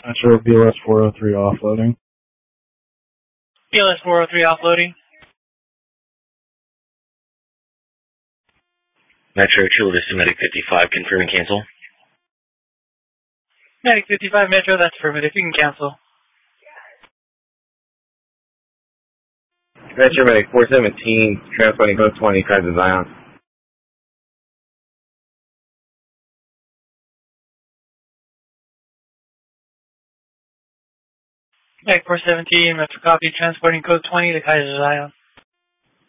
Metro BLS 403 offloading. BLS 403 offloading. Metro Chula Vista Medic 55, confirm and cancel. Medic 55 Metro, that's affirmative. You can cancel. Metro Medic 417, transporting code 20, Kaiser Zion. Medic 417, Metro copy, transporting code 20 to Kaiser Zion.